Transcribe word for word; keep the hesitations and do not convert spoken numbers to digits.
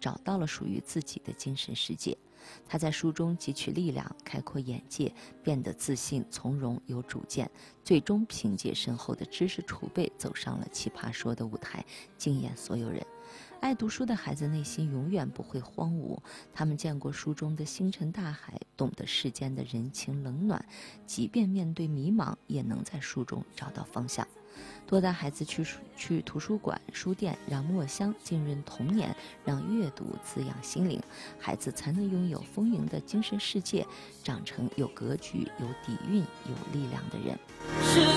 找到了属于自己的精神世界。他在书中汲取力量，开阔眼界，变得自信、从容、有主见，最终凭借深厚的知识储备走上了奇葩说的舞台，惊艳所有人。爱读书的孩子内心永远不会荒芜，他们见过书中的星辰大海，懂得世间的人情冷暖，即便面对迷茫，也能在书中找到方向。多带孩子去去图书馆、书店，让墨香浸润童年，让阅读滋养心灵，孩子才能拥有丰盈的精神世界，长成有格局、有底蕴、有力量的人。